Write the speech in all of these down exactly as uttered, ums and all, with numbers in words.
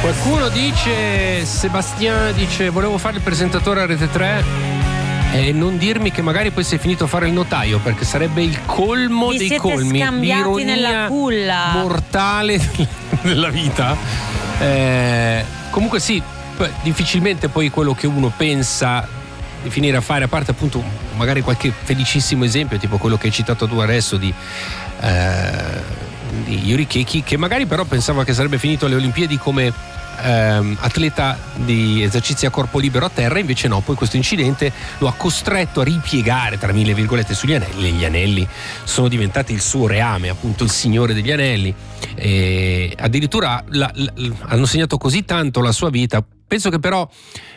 Qualcuno dice, Sebastian dice, volevo fare il presentatore a Rete tre e non dirmi che magari poi sei finito a fare il notaio, perché sarebbe il colmo Vi dei siete colmi, scambiati nella culla mortale della vita. Eh, comunque sì, difficilmente poi quello che uno pensa di finire a fare, a parte appunto magari qualche felicissimo esempio tipo quello che hai citato tu adesso di eh, di Yuri Keki, che magari però pensava che sarebbe finito alle Olimpiadi come ehm, atleta di esercizi a corpo libero a terra, invece no, poi questo incidente lo ha costretto a ripiegare tra mille virgolette sugli anelli, e gli anelli sono diventati il suo reame, appunto il signore degli anelli, e addirittura la, la, hanno segnato così tanto la sua vita. Penso che però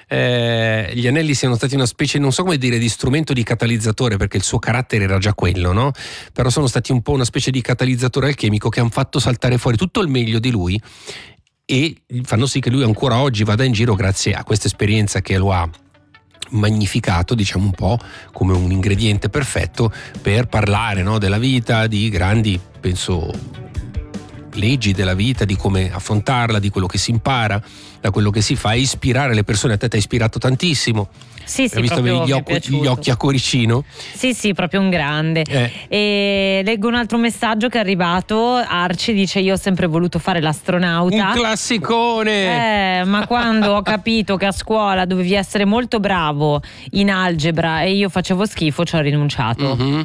eh, gli anelli siano stati una specie, non so come dire, di strumento di catalizzatore, perché il suo carattere era già quello, no? Però sono stati un po' una specie di catalizzatore alchemico che hanno fatto saltare fuori tutto il meglio di lui e fanno sì che lui ancora oggi vada in giro grazie a questa esperienza che lo ha magnificato, diciamo un po' come un ingrediente perfetto per parlare, no, della vita, di grandi, penso, leggi della vita, di come affrontarla, di quello che si impara da quello che si fa, e ispirare le persone. A te ti ha ispirato tantissimo. Sì, sì, hai visto proprio gli, occhi, gli occhi a cuoricino? Sì, sì, proprio un grande. Eh. E leggo un altro messaggio che è arrivato. Arci dice: io ho sempre voluto fare l'astronauta. Un classicone! Eh, ma quando ho capito che a scuola dovevi essere molto bravo in algebra e io facevo schifo, ci ho rinunciato. Mm-hmm.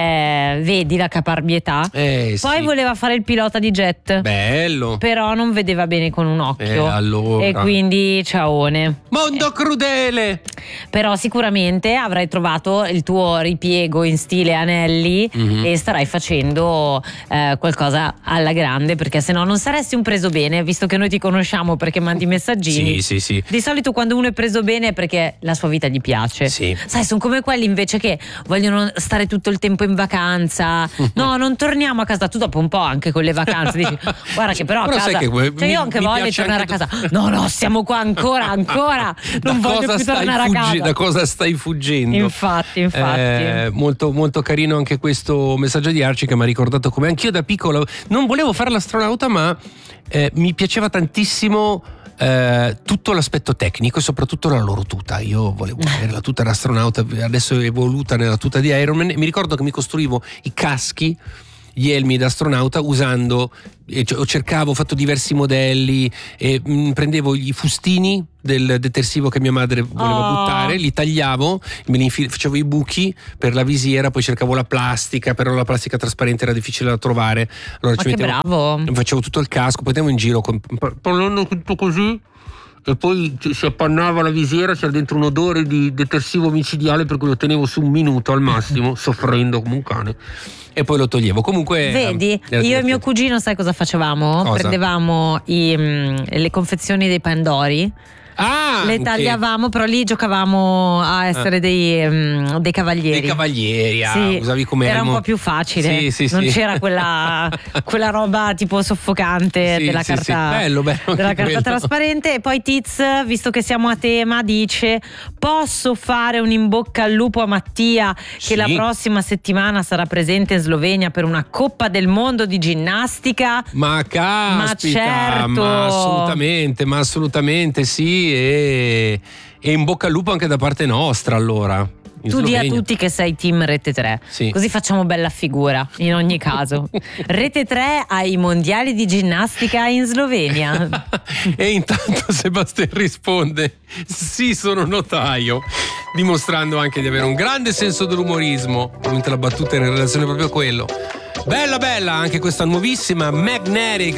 Eh, vedi la caparbietà? Eh, Poi sì. voleva fare il pilota di jet. Bello! Però non vedeva bene con un occhio. Eh, allora. E quindi ciaone. Mondo eh. crudele! Però sicuramente avrai trovato il tuo ripiego in stile anelli, mm-hmm. e starai facendo eh, qualcosa alla grande, perché se no non saresti un preso bene, visto che noi ti conosciamo perché mandi messaggini. Sì, sì, sì. Di solito quando uno è preso bene è perché la sua vita gli piace. Sì. Sai, sono come quelli invece che vogliono stare tutto il tempo in vacanza. No, non torniamo a casa. Tu dopo un po' anche con le vacanze dici: guarda che però a però casa, sai che cioè mi, io anche voglio tornare a casa. No, no, siamo qua ancora, ancora. Non da voglio cosa più stai tornare fuggi- a casa. Da cosa stai fuggendo? Infatti, infatti. Eh, molto, molto carino anche questo messaggio di Arci, che mi ha ricordato come anch'io da piccolo non volevo fare l'astronauta, ma eh, mi piaceva tantissimo eh, tutto l'aspetto tecnico e soprattutto la loro tuta. Io volevo avere la tuta d'astronauta, adesso è evoluta nella tuta di Iron Man, e mi ricordo che mi costruivo i caschi, gli elmi d'astronauta usando, eh, cioè, cercavo, ho fatto diversi modelli, e mh, prendevo i fustini del detersivo che mia madre voleva oh. buttare, li tagliavo, me li infil- facevo i buchi per la visiera, poi cercavo la plastica, però la plastica trasparente era difficile da trovare, allora ma ci che mettevo, bravo, facevo tutto il casco, poi andiamo in giro con, parlando tutto così, e poi si appannava la visiera, c'era dentro un odore di detersivo micidiale, per cui lo tenevo su un minuto al massimo, soffrendo come un cane, e poi lo toglievo. Comunque vedi, eh, io e mio cugino sai cosa facevamo? Cosa? Prendevamo i, mh, le confezioni dei Pandori. Ah, le okay. tagliavamo, però lì giocavamo a essere ah. dei, um, dei cavalieri. Dei cavalieri, ah, sì, usavi come era elmo. un po' più facile. Sì, sì, non sì. c'era quella, quella roba tipo soffocante sì, della sì, carta, sì. Bello, bello, della carta quello. trasparente. E poi Tiz, visto che siamo a tema, dice: posso fare un in bocca al lupo a Mattia, che sì. la prossima settimana sarà presente in Slovenia per una Coppa del Mondo di ginnastica. Ma caspita, ma certo, ma assolutamente, ma assolutamente sì, e E in bocca al lupo anche da parte nostra, allora. Tu di a tutti che sei team Rete tre, sì. Così facciamo bella figura in ogni caso. Rete tre ai mondiali di ginnastica in Slovenia. E intanto Sebastian risponde: sì, sono notaio, dimostrando anche di avere un grande senso dell'umorismo. Probabilmente la battuta era in relazione proprio a quello. Bella bella anche questa nuovissima Magnetic